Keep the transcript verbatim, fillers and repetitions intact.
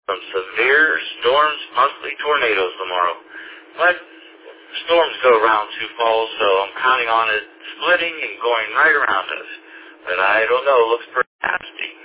some severe storms, possibly tornadoes tomorrow. But storms go around Sioux Falls, so I'm counting on it splitting and going right around us. But I don't know. It looks pretty nasty.